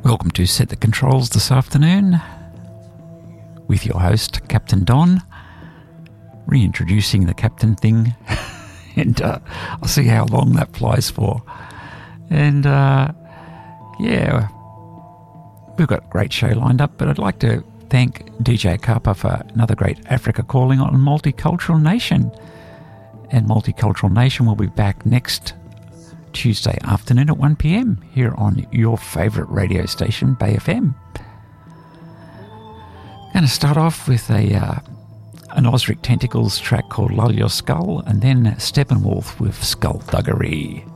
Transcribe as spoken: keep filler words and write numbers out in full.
Welcome to Set the Controls this afternoon with your host, Captain Don, reintroducing the captain thing, and uh, I'll see how long that flies for. And uh, yeah, we've got a great show lined up, but I'd like to thank D J Kappa for another great Africa calling on Multicultural Nation. And Multicultural Nation will be back next Tuesday afternoon at one p.m. here on your favourite radio station, Bay F M. Going to start off with a uh, an Osric Tentacles track called Lull Your Skull, and then Steppenwolf with Skullduggery.